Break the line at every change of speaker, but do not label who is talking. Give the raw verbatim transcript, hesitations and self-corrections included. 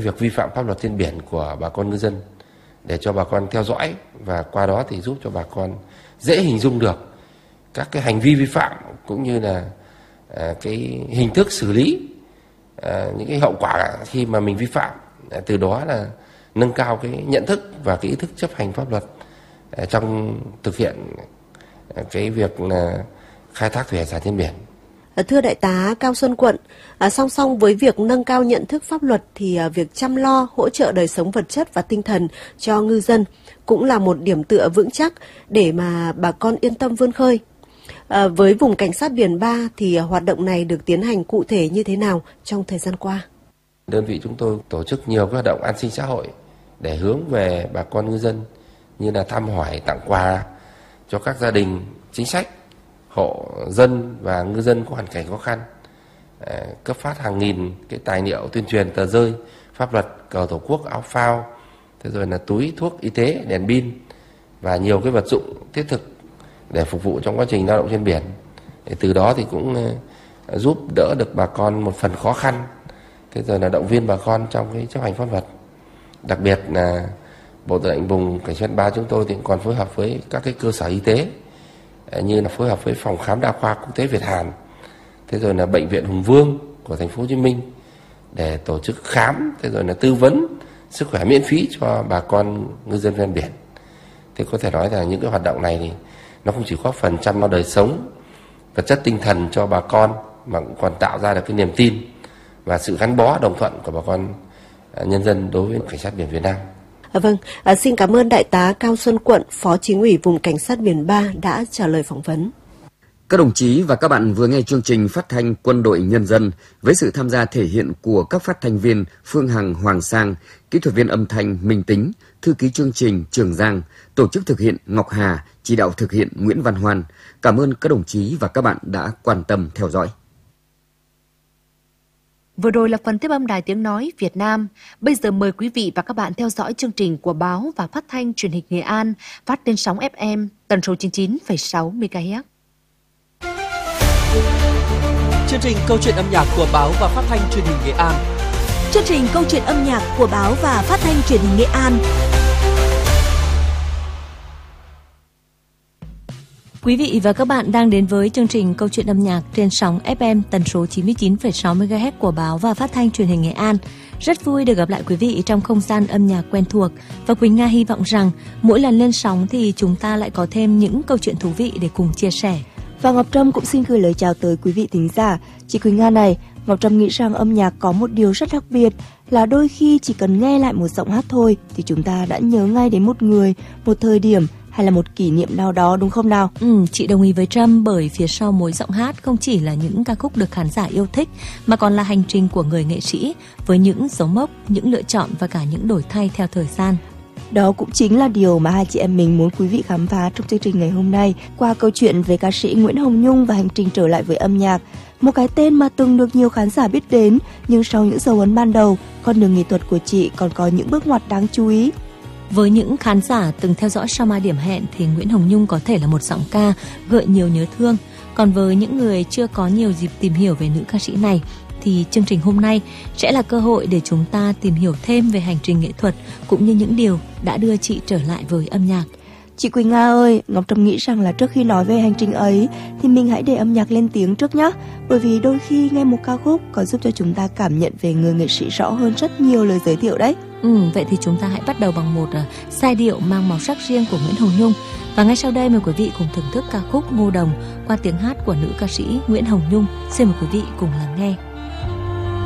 việc vi phạm pháp luật trên biển của bà con ngư dân để cho bà con theo dõi, và qua đó thì giúp cho bà con dễ hình dung được các cái hành vi vi phạm cũng như là à, cái hình thức xử lý à, những cái hậu quả khi mà mình vi phạm, à, từ đó là nâng cao cái nhận thức và cái ý thức chấp hành pháp luật à, trong thực hiện à, cái việc là khai thác thủy hải sản trên biển.
Thưa Đại tá Cao Xuân Quận, à, song song với việc nâng cao nhận thức pháp luật thì à, việc chăm lo, hỗ trợ đời sống vật chất và tinh thần cho ngư dân cũng là một điểm tựa vững chắc để mà bà con yên tâm vươn khơi. À, với vùng cảnh sát biển ba thì à, hoạt động này được tiến hành cụ thể như thế nào trong thời gian qua?
Đơn vị chúng tôi tổ chức nhiều các hoạt động an sinh xã hội để hướng về bà con ngư dân, như là thăm hỏi, tặng quà cho các gia đình chính sách, hộ dân và ngư dân có hoàn cảnh khó khăn, à, cấp phát hàng nghìn cái tài liệu tuyên truyền, tờ rơi pháp luật, cờ tổ quốc, áo phao, thế rồi là túi thuốc y tế, đèn pin và nhiều cái vật dụng thiết thực để phục vụ trong quá trình lao động trên biển. Để từ đó thì cũng uh, giúp đỡ được bà con một phần khó khăn, thế rồi là động viên bà con trong cái chấp hành pháp luật. Đặc biệt là Bộ Tư lệnh Vùng Cảnh sát ba chúng tôi thì còn phối hợp với các cái cơ sở y tế, như là phối hợp với phòng khám đa khoa quốc tế Việt Hàn, thế rồi là bệnh viện Hùng Vương của thành phố Hồ Chí Minh để tổ chức khám, thế rồi là tư vấn sức khỏe miễn phí cho bà con ngư dân ven biển. Thế có thể nói là những cái hoạt động này thì nó không chỉ góp phần chăm lo đời sống vật chất tinh thần cho bà con, mà cũng còn tạo ra được cái niềm tin và sự gắn bó đồng thuận của bà con nhân dân đối với Cảnh sát biển Việt Nam.
À, vâng, à, xin cảm ơn Đại tá Cao Xuân Quận, Phó Chính ủy Vùng Cảnh sát biển ba đã trả lời phỏng vấn.
Các đồng chí và các bạn vừa nghe chương trình phát thanh Quân đội Nhân dân với sự tham gia thể hiện của các phát thanh viên Phương Hằng, Hoàng Sang, kỹ thuật viên âm thanh Minh Tính, thư ký chương trình Trường Giang, tổ chức thực hiện Ngọc Hà, chỉ đạo thực hiện Nguyễn Văn Hoan. Cảm ơn các đồng chí và các bạn đã quan tâm theo dõi.
Vừa rồi là phần tiếp âm Đài Tiếng Nói Việt Nam. Bây giờ mời quý vị và các bạn theo dõi chương trình của Báo và Phát thanh Truyền hình Nghệ An, phát trên sóng ép em tần số chín mươi chín phẩy sáu mê ga héc.
Chương trình Câu chuyện âm nhạc của Báo và Phát thanh Truyền hình Nghệ An.
Chương trình Câu chuyện âm nhạc của Báo và Phát thanh Truyền hình Nghệ An.
Quý vị và các bạn đang đến với chương trình Câu chuyện âm nhạc trên sóng ép em tần số chín mươi chín phẩy sáu mê ga héc của Báo và Phát thanh Truyền hình Nghệ An. Rất vui được gặp lại quý vị trong không gian âm nhạc quen thuộc, và Quỳnh Nga hy vọng rằng mỗi lần lên sóng thì chúng ta lại có thêm những câu chuyện thú vị để cùng chia sẻ.
Và Ngọc Trâm cũng xin gửi lời chào tới quý vị thính giả. Chị Quỳnh Nga này, Ngọc Trâm nghĩ rằng âm nhạc có một điều rất đặc biệt là đôi khi chỉ cần nghe lại một giọng hát thôi thì chúng ta đã nhớ ngay đến một người, một thời điểm hay là một kỷ niệm nào đó, đúng không nào?
Ừ, chị đồng ý với Trâm, bởi phía sau mỗi giọng hát không chỉ là những ca khúc được khán giả yêu thích mà còn là hành trình của người nghệ sĩ với những dấu mốc, những lựa chọn và cả những đổi thay theo thời gian.
Đó cũng chính là điều mà hai chị em mình muốn quý vị khám phá trong chương trình ngày hôm nay qua câu chuyện về ca sĩ Nguyễn Hồng Nhung và hành trình trở lại với âm nhạc. Một cái tên mà từng được nhiều khán giả biết đến, nhưng sau những dấu ấn ban đầu, con đường nghệ thuật của chị còn có những bước ngoặt đáng chú ý.
Với những khán giả từng theo dõi Sao Mai Điểm Hẹn thì Nguyễn Hồng Nhung có thể là một giọng ca gợi nhiều nhớ thương. Còn với những người chưa có nhiều dịp tìm hiểu về nữ ca sĩ này thì chương trình hôm nay sẽ là cơ hội để chúng ta tìm hiểu thêm về hành trình nghệ thuật cũng như những điều đã đưa chị trở lại với âm nhạc.
Chị Quỳnh Nga ơi, Ngọc Trâm nghĩ rằng là trước khi nói về hành trình ấy thì mình hãy để âm nhạc lên tiếng trước nhé. Bởi vì đôi khi nghe một ca khúc có giúp cho chúng ta cảm nhận về người nghệ sĩ rõ hơn rất nhiều lời giới thiệu đấy.
Ừ, vậy thì chúng ta hãy bắt đầu bằng một uh, giai điệu mang màu sắc riêng của Nguyễn Hồng Nhung. Và ngay sau đây mời quý vị cùng thưởng thức ca khúc Ngô Đồng qua tiếng hát của nữ ca sĩ Nguyễn Hồng Nhung. Xin mời quý vị cùng lắng nghe.